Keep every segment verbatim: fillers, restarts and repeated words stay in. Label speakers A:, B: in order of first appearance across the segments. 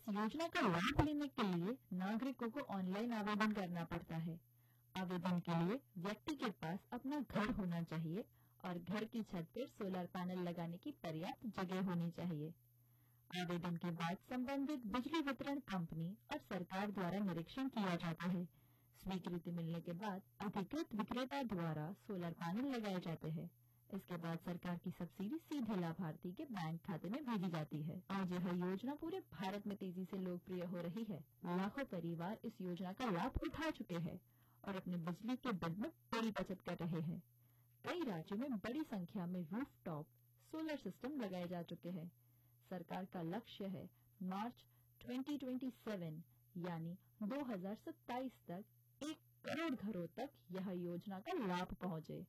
A: इस योजना का लाभ लेने के लिए नागरिकों को ऑनलाइन आवेदन करना पड़ता है। आवेदन के लिए व्यक्ति के पास अपना घर होना चाहिए और घर की छत पर सोलर पैनल लगाने की पर्याप्त जगह होनी चाहिए। आवेदन के बाद संबंधित बिजली वितरण कंपनी और सरकार द्वारा निरीक्षण किया जाता है। स्वीकृति मिलने के बाद अधिकृत विक्रेता द्वारा सोलर पैनल लगाए जाते हैं। इसके बाद सरकार की सब्सिडी सीधे लाभार्थी के बैंक खाते में भेजी जाती है। आज यह योजना पूरे भारत में तेजी से लोकप्रिय हो रही है। लाखों परिवार इस योजना का लाभ उठा चुके हैं और अपने बिजली के बिल में बड़ी बचत कर रहे हैं। कई राज्यों में बड़ी संख्या में रूफटॉप सोलर सिस्टम लगाए जा चुके हैं। सरकार का लक्ष्य है मार्च दो हज़ार सत्ताईस यानी दो हज़ार सत्ताईस तक एक करोड़ घरों तक यह योजना का लाभ पहुंचे।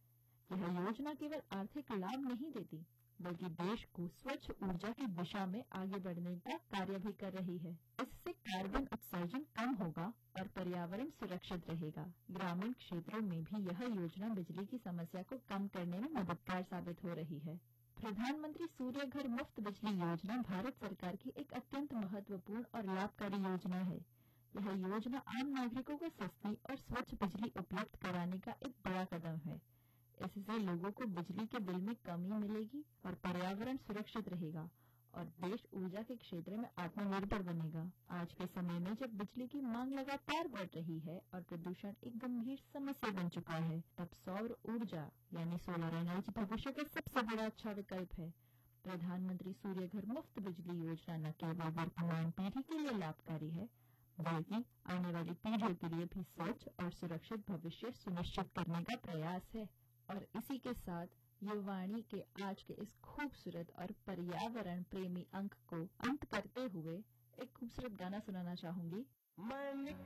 A: यह योजना केवल आर्थिक लाभ नहीं देती, बल्कि देश को स्वच्छ ऊर्जा की दिशा में आगे बढ़ने का कार्य भी कर रही है। इससे कार्बन उत्सर्जन कम होगा और पर्यावरण सुरक्षित रहेगा। ग्रामीण क्षेत्रों में भी यह योजना बिजली की समस्या को कम करने में मददगार साबित हो रही है। प्रधानमंत्री सूर्य घर मुफ्त बिजली योजना भारत सरकार की एक अत्यंत महत्वपूर्ण और लाभकारी योजना है। यह योजना आम नागरिकों को सस्ती और स्वच्छ बिजली उपलब्ध कराने का एक बड़ा कदम है। इससे लोगों को बिजली के बिल में कमी मिलेगी और पर्यावरण सुरक्षित रहेगा और देश ऊर्जा के क्षेत्र में आत्मनिर्भर बनेगा। आज के समय में जब बिजली की मांग लगातार बढ़ रही है और प्रदूषण एक गंभीर समस्या बन चुका है, तब सौर ऊर्जा यानी सोलर एनर्जी भविष्य का सबसे बड़ा अच्छा विकल्प है। प्रधानमंत्री सूर्य घर मुफ्त बिजली योजना न केवल वर्तमान पीढ़ी के लिए लाभकारी है, बल्कि आने वाली पीढ़ियों के लिए भी स्वच्छ और सुरक्षित भविष्य सुनिश्चित करने का प्रयास है। और इसी के साथ युवाणी के आज के इस खूबसूरत और पर्यावरण प्रेमी अंक को अंत करते हुए एक खूबसूरत गाना सुनाना चाहूंगी।